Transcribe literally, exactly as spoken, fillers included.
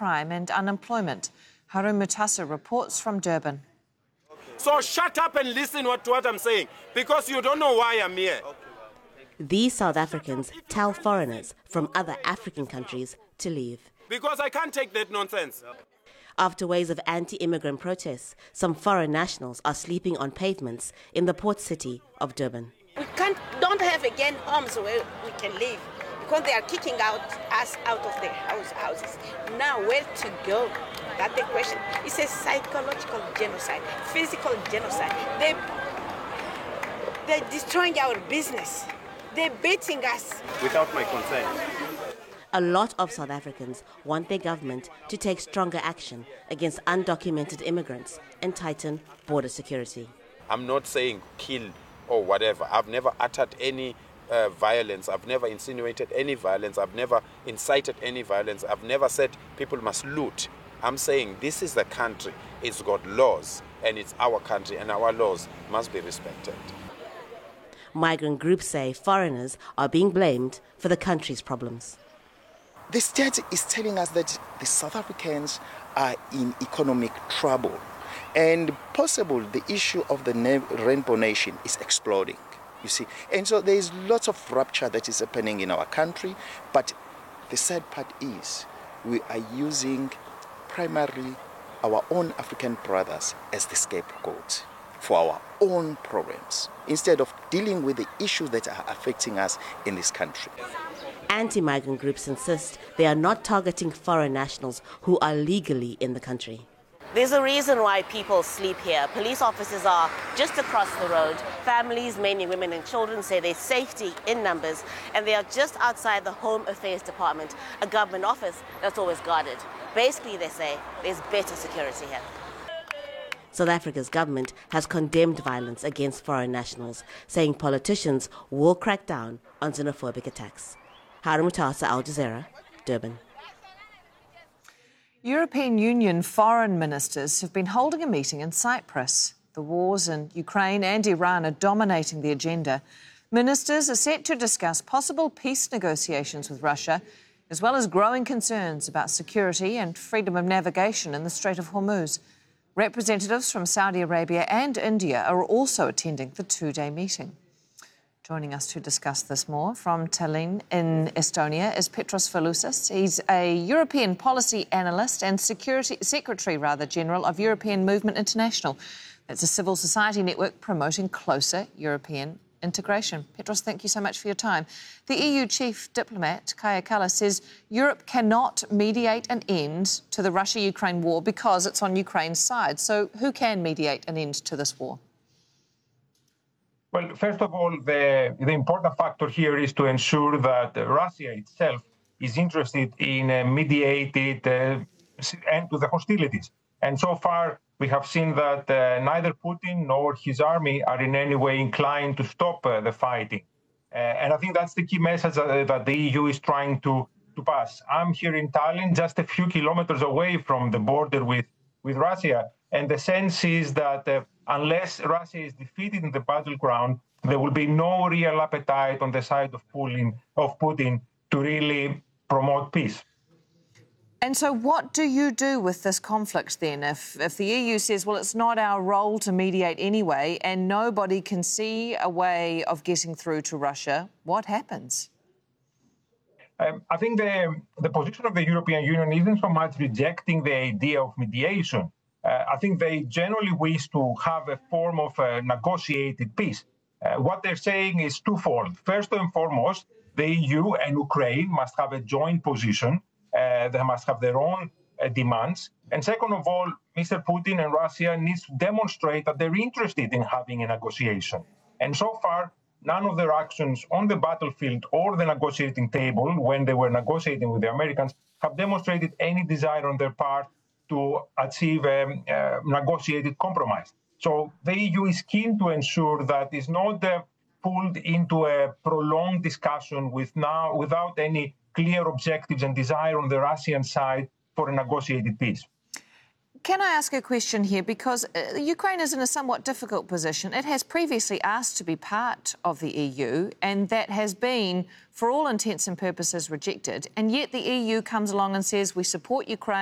crime and unemployment. Harun Mutasa reports from Durban. So shut up and listen what, to what I'm saying, because you don't know why I'm here. These South Africans tell foreigners from other African countries to leave. Because I can't take that nonsense. After waves of anti-immigrant protests, some foreign nationals are sleeping on pavements in the port city of Durban. We can't, don't have again homes where we can live because they are kicking out us out of their house, houses. Now where to go? That's the question. It's a psychological genocide, physical genocide. They, they're destroying our business. They're beating us. Without my consent. A lot of South Africans want their government to take stronger action against undocumented immigrants and tighten border security. I'm not saying kill or whatever. I've never uttered any uh, violence. I've never insinuated any violence. I've never incited any violence. I've never said people must loot. I'm saying this is the country. It's got laws, and it's our country, and our laws must be respected. Migrant groups say foreigners are being blamed for the country's problems. The state is telling us that the South Africans are in economic trouble, and possible the issue of the Rainbow Nation is exploding, you see. And so there is lots of rupture that is happening in our country, but the sad part is we are using primarily our own African brothers as the scapegoats for our own problems, instead of dealing with the issues that are affecting us in this country. Anti-migrant groups insist they are not targeting foreign nationals who are legally in the country. There's a reason why people sleep here. Police officers are just across the road. Families, mainly women and children, say there's safety in numbers, and they are just outside the Home Affairs Department, a government office that's always guarded. Basically, they say there's better security here. South Africa's government has condemned violence against foreign nationals, saying politicians will crack down on xenophobic attacks. Harun Mutasa, Al Jazeera, Durban. European Union foreign ministers have been holding a meeting in Cyprus. The wars in Ukraine and Iran are dominating the agenda. Ministers are set to discuss possible peace negotiations with Russia, as well as growing concerns about security and freedom of navigation in the Strait of Hormuz. Representatives from Saudi Arabia and India are also attending the two-day meeting. Joining us to discuss this more from Tallinn in Estonia is Petros Falousis. He's a European policy analyst and security secretary, rather, general of European Movement International. That's a civil society network promoting closer European integration. Petros, thank you so much for your time. The E U chief diplomat, Kaja Kallas, says Europe cannot mediate an end to the Russia-Ukraine war because it's on Ukraine's side. So who can mediate an end to this war? Well, first of all, the, the important factor here is to ensure that Russia itself is interested in a mediated uh, end to the hostilities. And so far, we have seen that uh, neither Putin nor his army are in any way inclined to stop uh, the fighting. Uh, and I think that's the key message uh, that the E U is trying to, to pass. I'm here in Tallinn, just a few kilometers away from the border with, with Russia. And the sense is that uh, unless Russia is defeated in the battleground, there will be no real appetite on the side of Putin, of Putin to really promote peace. And so what do you do with this conflict then? If, if the E U says, well, it's not our role to mediate anyway, and nobody can see a way of getting through to Russia, what happens? Um, I think the, the position of the European Union isn't so much rejecting the idea of mediation. Uh, I think they generally wish to have a form of uh, negotiated peace. Uh, what they're saying is twofold. First and foremost, the E U and Ukraine must have a joint position. Uh, they must have their own uh, demands. And second of all, Mister Putin and Russia needs to demonstrate that they're interested in having a negotiation. And so far, none of their actions on the battlefield or the negotiating table, when they were negotiating with the Americans, have demonstrated any desire on their part to achieve a uh, negotiated compromise. So the E U is keen to ensure that it's not uh, pulled into a prolonged discussion with now without any clear objectives and desire on the Russian side for a negotiated peace. Can I ask a question here? Because uh, Ukraine is in a somewhat difficult position. It has previously asked to be part of the E U, and that has been, for all intents and purposes, rejected. And yet the E U comes along and says, we support Ukraine.